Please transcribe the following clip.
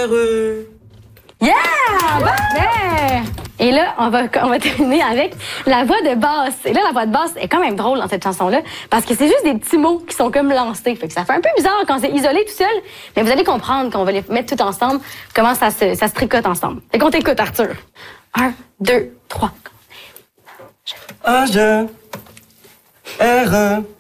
R. Yeah! Parfait! Et là, on va terminer avec la voix de basse. Et là, la voix de basse est quand même drôle dans cette chanson-là, parce que c'est juste des petits mots qui sont comme lancés. Fait que ça fait un peu bizarre quand c'est isolé tout seul, mais vous allez comprendre qu'on va les mettre tout ensemble, comment ça se tricote ensemble. Fait qu'on t'écoute, Arthur. 1, 2, 3. A, G, R.